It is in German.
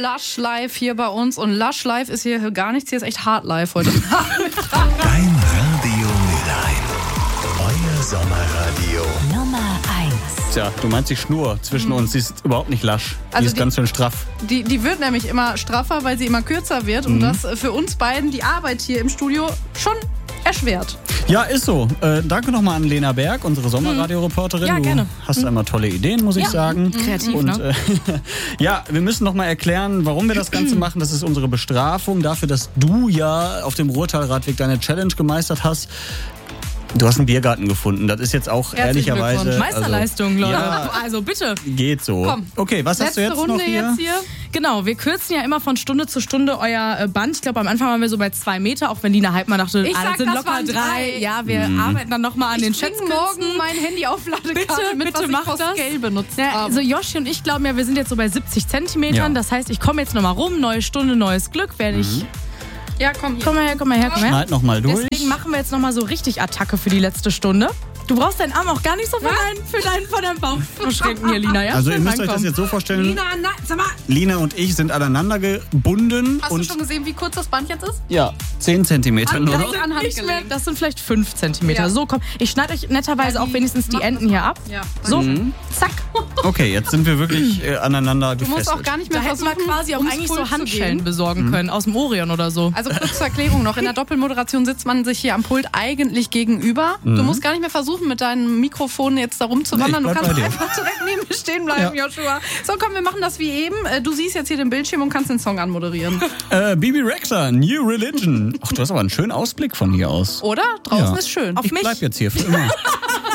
Lush Live hier bei uns. Und Lush Live ist hier gar nichts, hier ist echt Hard Live heute. Dein Radio Mülheim. Euer Sommerradio. Nummer 1. Tja, du meinst die Schnur zwischen uns, die ist überhaupt nicht lasch. Die ist ganz schön straff. Die wird nämlich immer straffer, weil sie immer kürzer wird. Und das für uns beiden die Arbeit hier im Studio schon erschwert. Ja, ist so. Danke nochmal an Lena Berg, unsere Sommerradio-Reporterin. Ja, gerne. Du hast einmal tolle Ideen, muss ich sagen. Kreativ, und, ne? Ja, wir müssen nochmal erklären, warum wir das Ganze machen. Das ist unsere Bestrafung dafür, dass du ja auf dem Ruhrtalradweg deine Challenge gemeistert hast. Du hast einen Biergarten gefunden. Das ist jetzt auch ehrlicherweise... Meisterleistung, Leute. Ja, Also bitte. geht so. Komm. Okay, was hast du jetzt Runde noch hier? jetzt hier. Genau, wir kürzen ja immer von Stunde zu Stunde euer Band. Ich glaube, am Anfang waren wir so bei 2 Meter, auch wenn Lina Heidmann dachte, Ich das sag, sind das locker waren 3. Ja, wir arbeiten dann nochmal an den Ich bring Schätzkünsten. morgen mein Handy auf Ladekarte mit, Bitte was mach ich aus das. Scale benutzt Ja, habe. also Joshi und ich glauben ja, wir sind jetzt so bei 70 Zentimetern. Ja. Das heißt, ich komme jetzt nochmal rum, neue Stunde, neues Glück, werde ich... Ja, komm hier. Komm mal her. Schneid nochmal durch. Deswegen machen wir jetzt nochmal so richtig Attacke für die letzte Stunde. Du brauchst deinen Arm auch gar nicht so von deinem Bauch verschränken hier, Lina. Ja? Also ihr Schön müsst euch das rankommen. jetzt so vorstellen, Lina, nein, sag mal. Lina und ich sind aneinander gebunden. Hast und du schon gesehen, wie kurz das Band jetzt ist? ja, 10 Zentimeter nur noch. An Hand Nicht mehr, gelegt. das sind vielleicht 5 Zentimeter. Ja. So, komm. Ich schneide euch netterweise Ja, auch wenigstens die mach Enden das hier mal. ab. Ja. So, zack. Okay, jetzt sind wir wirklich aneinander Du musst auch gefesselt. gar nicht Da mehr hätten wir versuchen, quasi auch ums eigentlich Pult so zu Handschellen gehen. besorgen können, aus dem Orion oder so. Also kurz zur Erklärung noch, in der Doppelmoderation sitzt man sich hier am Pult eigentlich gegenüber. Du musst gar nicht mehr versuchen, mit deinem Mikrofon jetzt da rumzuwandern. Nee, Du ich bleib kannst bei dir. einfach direkt neben mir stehen bleiben, Joshua. So, komm, wir machen das wie eben. Du siehst jetzt hier den Bildschirm und kannst den Song anmoderieren. Bibi Rexha, New Religion. Ach, du hast aber einen schönen Ausblick von hier aus. Oder? Draußen Ja. ist schön. Auf Ich mich. bleib jetzt hier für immer.